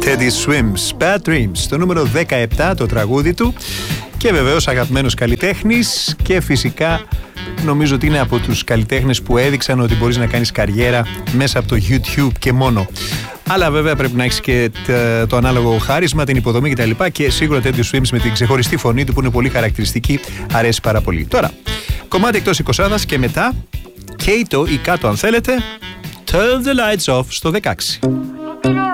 Teddy Swims, Bad Dreams, το νούμερο 17 το τραγούδι του, και βεβαίως αγαπημένος καλλιτέχνης, και φυσικά νομίζω ότι είναι από τους καλλιτέχνες που έδειξαν ότι μπορείς να κάνεις καριέρα μέσα από το YouTube και μόνο. Αλλά βέβαια πρέπει να έχεις και το ανάλογο χάρισμα, την υποδομή κτλ. Και σίγουρα Teddy Swims με την ξεχωριστή φωνή του που είναι πολύ χαρακτηριστική αρέσει πάρα πολύ. Τώρα, κομμάτι εκτός 20 και μετά Kato ή κάτω αν θέλετε, Turn the Lights Off στο 16.